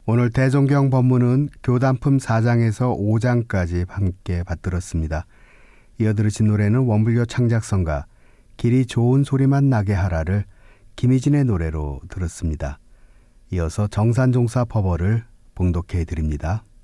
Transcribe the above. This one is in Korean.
오늘 대종경 법문은 교단품 4장에서 5장까지 함께 받들었습니다. 이어 들으신 노래는 원불교 창작성가 길이 좋은 소리만 나게 하라를 김희진의 노래로 들었습니다. 이어서 정산종사 법어를 봉독해 드립니다.